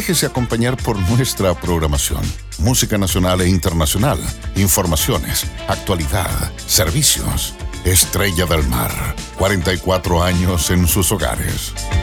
Déjese acompañar por nuestra programación. Música nacional e internacional, informaciones, actualidad, servicios. Estrella del Mar, 44 años en sus hogares.